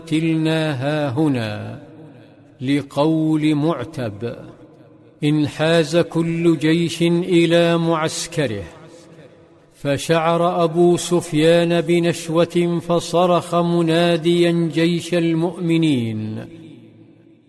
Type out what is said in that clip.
قتلنا هاهنا، لقول معتب: انحاز كل جيش إلى معسكره، فشعر أبو سفيان بنشوة فصرخ مناديا جيش المؤمنين: